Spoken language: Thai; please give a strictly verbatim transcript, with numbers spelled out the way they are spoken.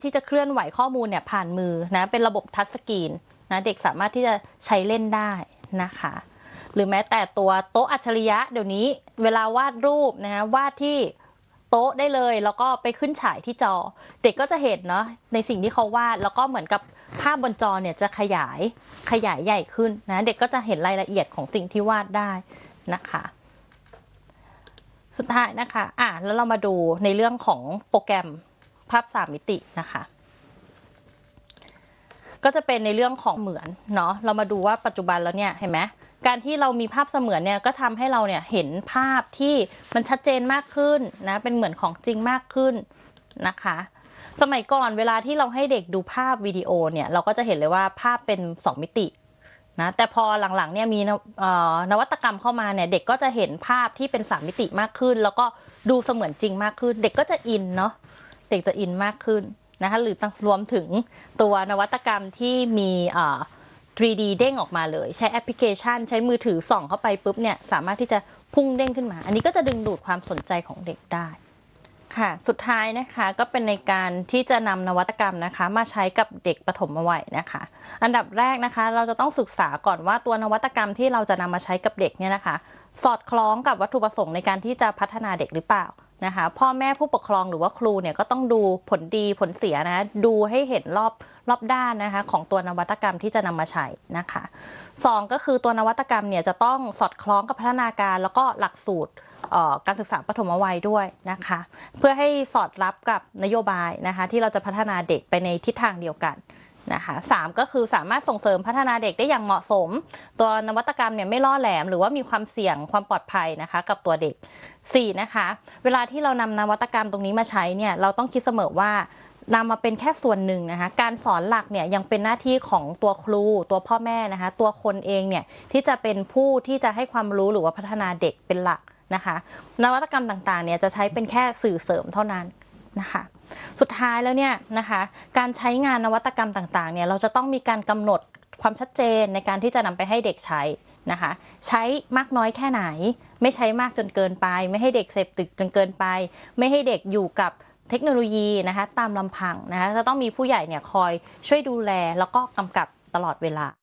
ที่จะเคลื่อนไหวข้อมูลเนี่ยผ่านมือนะเป็นระบบทัชสกรีนนะเด็กสามารถที่จะใช้เล่นได้นะคะหรือแม้แต่ตัวโต๊ะอัจฉริยะเดี๋ยวนี้เวลาวาดรูปนะวาดที่โต๊ะได้เลยแล้วก็ไปขึ้นฉายที่จอเด็กก็จะเห็นเนาะในสิ่งที่เขาวาดแล้วก็เหมือนกับภาพบนจอเนี่ยจะขยายขยายใหญ่ขึ้นนะเด็กก็จะเห็นรายละเอียดของสิ่งที่วาดได้นะคะสุดท้ายนะคะอ่ะแล้วเรามาดูในเรื่องของโปรแกรมภาพสามมิตินะคะก็จะเป็นในเรื่องของเหมือนเนาะเรามาดูว่าปัจจุบันแล้วเนี่ยเห็นไหมการที่เรามีภาพเสมือนเนี่ยก็ทำให้เราเนี่ยเห็นภาพที่มันชัดเจนมากขึ้นนะเป็นเหมือนของจริงมากขึ้นนะคะสมัยก่อนเวลาที่เราให้เด็กดูภาพวิดีโอเนี่ยเราก็จะเห็นเลยว่าภาพเป็นสองมิตินะแต่พอหลังๆเนี่ยมีนวัตกรรมเข้ามาเนี่ยเด็กก็จะเห็นภาพที่เป็นสามมิติมากขึ้นแล้วก็ดูเสมือนจริงมากขึ้นเด็กก็จะอินเนาะเด็กจะอินมากขึ้นนะคะหรือรวมถึงตัวนวัตกรรมที่มี ทรี ดี เด้งออกมาเลยใช้แอปพลิเคชันใช้มือถือส่องเข้าไปปุ๊บเนี่ยสามารถที่จะพุ่งเด้งขึ้นมาอันนี้ก็จะดึงดูดความสนใจของเด็กได้ค่ะสุดท้ายนะคะก็เป็นในการที่จะนำนวัตกรรมนะคะมาใช้กับเด็กปฐมวัยนะคะอันดับแรกนะคะเราจะต้องศึกษาก่อนว่าตัวนวัตกรรมที่เราจะนำมาใช้กับเด็กเนี่ยนะคะสอดคล้องกับวัตถุประสงค์ในการที่จะพัฒนาเด็กหรือเปล่านะคะพ่อแม่ผู้ปกครองหรือว่าครูเนี่ยก็ต้องดูผลดีผลเสียนะดูให้เห็นรอบรอบด้านนะคะของตัวนวัตกรรมที่จะนำมาใช้นะคะสองก็คือตัวนวัตกรรมเนี่ยจะต้องสอดคล้องกับพัฒนาการแล้วก็หลักสูตรการศึกษาปฐมวัยด้วยนะคะเพื่อให้สอดรับกับนโยบายนะคะที่เราจะพัฒนาเด็กไปในทิศทางเดียวกันนะคะสามก็คือสามารถส่งเสริมพัฒนาเด็กได้อย่างเหมาะสมตัวนวัตกรรมเนี่ยไม่ล่อแหลมหรือว่ามีความเสี่ยงความปลอดภัยนะคะกับตัวเด็กสี่นะคะเวลาที่เรานำนวัตกรรมตรงนี้มาใช้เนี่ยเราต้องคิดเสมอว่านำมาเป็นแค่ส่วนหนึ่งนะคะการสอนหลักเนี่ยยังเป็นหน้าที่ของตัวครูตัวพ่อแม่นะคะตัวคนเองเนี่ยที่จะเป็นผู้ที่จะให้ความรู้หรือว่าพัฒนาเด็กเป็นหลักนะคะนวัตกรรมต่างๆเนี่ยจะใช้เป็นแค่สื่อเสริมเท่านั้นนะคะสุดท้ายแล้วเนี่ยนะคะการใช้งานนวัตกรรมต่างๆเนี่ยเราจะต้องมีการกำหนดความชัดเจนในการที่จะนำไปให้เด็กใช้นะคะใช้มากน้อยแค่ไหนไม่ใช้มากจนเกินไปไม่ให้เด็กเสพติดจนเกินไปไม่ให้เด็กอยู่กับเทคโนโลยีนะคะตามลำพังนะคะจะต้องมีผู้ใหญ่เนี่ยคอยช่วยดูแลแล้วก็กำกับตลอดเวลา